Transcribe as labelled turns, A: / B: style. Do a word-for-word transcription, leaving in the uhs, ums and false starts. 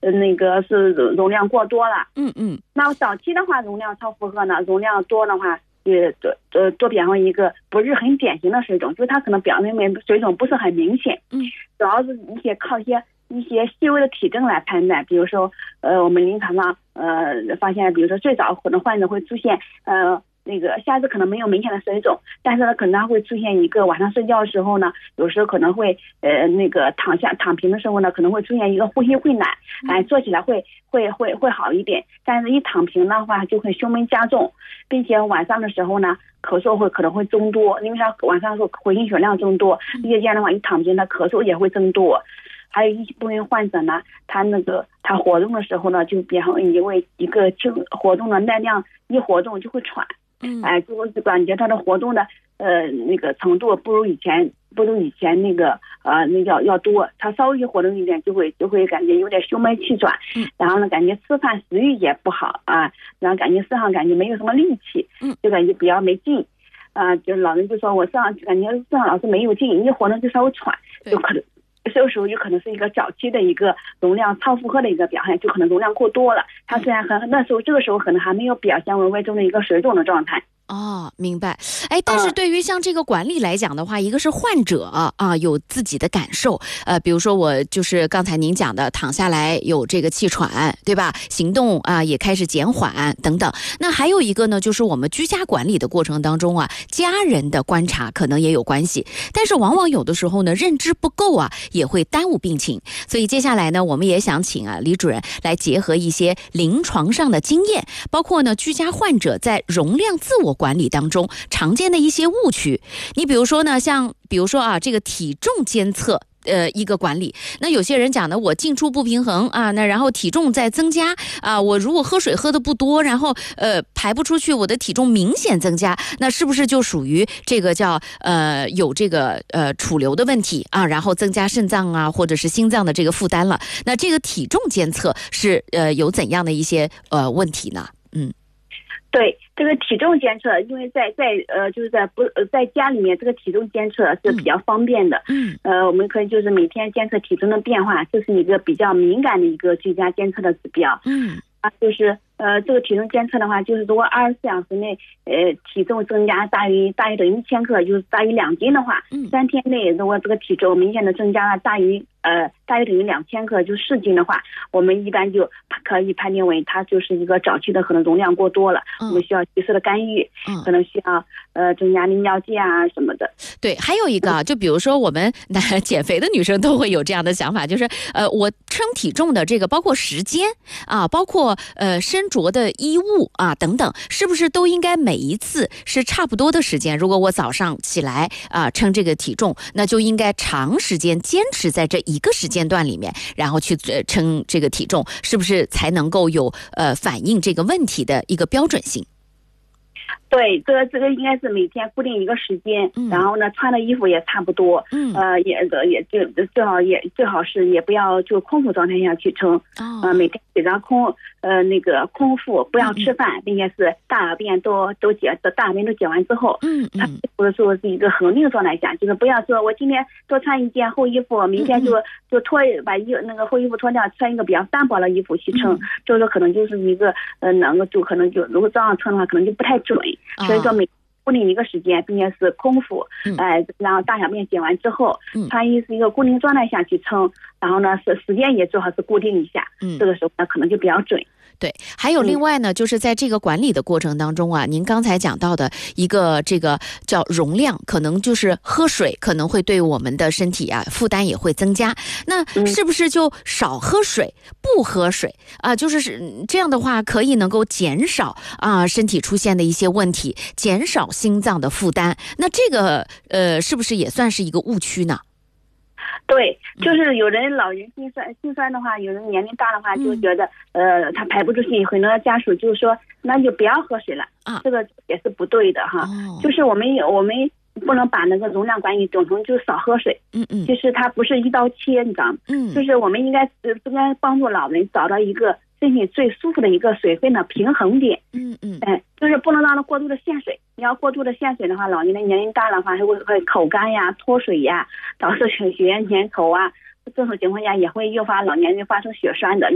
A: 呃那个是容量过多了。
B: 嗯嗯。
A: 那早期的话，容量超负荷呢，容量多的话，也多呃多表现为一个不是很典型的水肿，就是它可能表面面水肿不是很明显。
B: 嗯，
A: 主要是一些靠一些一些细微的体征来判断，比如说呃我们临床上呃发现，比如说最早可能患者会出现呃。那个下肢可能没有明显的水肿，但是呢，可能它会出现一个晚上睡觉的时候呢，有时候可能会呃那个躺下躺平的时候呢，可能会出现一个呼吸会难，哎，坐起来会会会会好一点，但是一躺平的话就会胸闷加重，并且晚上的时候呢，咳嗽会可能会增多，因为它晚上的时候回心血量增多，夜间的话一躺平，它咳嗽也会增多。还有一部分患者呢，他那个他活动的时候呢，就比方因为一个轻活动的耐量一活动就会喘。嗯，哎，就感觉他的活动的呃那个程度不如以前不如以前那个呃那要要多，他稍微一活动一点就会就会感觉有点胸闷气喘，嗯，然后呢感觉吃饭食欲也不好啊，然后感觉身上感觉没有什么力气，嗯，就感觉比较没劲，啊，就老人就说我身上感觉身上老是没有劲，一活动就稍微喘，就可能。这个时候有可能是一个早期的一个容量超负荷的一个表现，就可能容量过多了。它虽然很那时候这个时候可能还没有表现为危重的一个水肿的状态。
B: 哦，明白。哎，但是对于像这个管理来讲的话，嗯、一个是患者啊有自己的感受，呃，比如说我就是刚才您讲的躺下来有这个气喘，对吧？行动啊也开始减缓等等。那还有一个呢，就是我们居家管理的过程当中啊，家人的观察可能也有关系，但是往往有的时候呢，认知不够啊，也会耽误病情。所以接下来呢，我们也想请啊李主任来结合一些临床上的经验，包括呢居家患者在容量自我管理当中常见的一些误区。你比如说呢，像比如说啊，这个体重监测。呃，一个管理，那有些人讲呢，我进出不平衡啊，那然后体重在增加啊，我如果喝水喝的不多，然后呃排不出去，我的体重明显增加，那是不是就属于这个叫呃有这个呃储留的问题啊，然后增加肾脏啊或者是心脏的这个负担了？那这个体重监测是呃有怎样的一些呃问题呢？嗯。
A: 对，这个体重监测，因为在在呃就是在不呃在家里面，这个体重监测是比较方便的。嗯，呃，我们可以就是每天监测体重的变化，这是一个比较敏感的一个居家监测的指标。嗯，啊，就是呃这个体重监测的话，就是如果二十四小时内呃体重增加大于大于等于一千克，就是大于两斤的话，嗯，三天内如果这个体重明显的增加了大于呃大于等于两千克，就四斤的话，我们一般就可以判定为它就是一个早期的可能容量过多了，嗯、我们需要及时的干预，嗯、可能需要呃增加利尿剂啊什么的。
B: 对，还有一个啊，就比如说我们减肥的女生都会有这样的想法，就是呃我称体重的这个包括时间啊，包括呃身着的衣物啊等等，是不是都应该每一次是差不多的时间？如果我早上起来啊称这个体重，那就应该长时间坚持在这一个时间段里面，然后去呃称这个体重，是不是才能够有呃反映这个问题的一个标准性？
A: 对，这个这个应该是每天固定一个时间，嗯、然后呢，穿的衣服也差不多，嗯，呃，也也就最好也最好是也不要就空腹状态下去称，哦、呃，每天给张空呃那个空腹，不要吃饭，嗯、并且是大小便都都解大小便都解完之后，嗯嗯，他或者说是一个恒定状态下，就是不要说我今天多穿一件厚衣服，明天就、嗯、就脱把衣那个厚衣服脱掉，穿一个比较单薄的衣服去称，嗯、就是可能就是一个呃能够就可能就如果这样称的话，可能就不太准。所以说每固定一个时间，并且是空腹，哎、呃，然后大小便解完之后，穿衣是一个固定状态下去称，然后呢是时间也最好是固定一下，嗯，这个时候呢可能就比较准。
B: 对，还有另外呢，就是在这个管理的过程当中啊，您刚才讲到的一个这个叫容量，可能就是喝水可能会对我们的身体啊负担也会增加。那是不是就少喝水，不喝水啊？就是这样的话，可以能够减少啊身体出现的一些问题，减少心脏的负担。那这个呃，是不是也算是一个误区呢？
A: 对，就是有人老人心酸心酸的话，有人年龄大的话就觉得、嗯、呃他排不出去，很多家属就是说那就不要喝水了啊，这个也是不对的哈、哦、就是我们我们不能把那个容量管理总成就少喝水，嗯嗯，其实它不是一刀切，你知道吗？嗯，就是我们应该应该帮助老人找到一个身体最舒服的一个水分的平衡点，嗯嗯，哎，就是不能让它过度的限水。你要过度的限水的话，老年的年龄大的话，会会口干呀、脱水呀，导致血血液粘稠啊，这种情况下也会诱发老年人发生血栓的。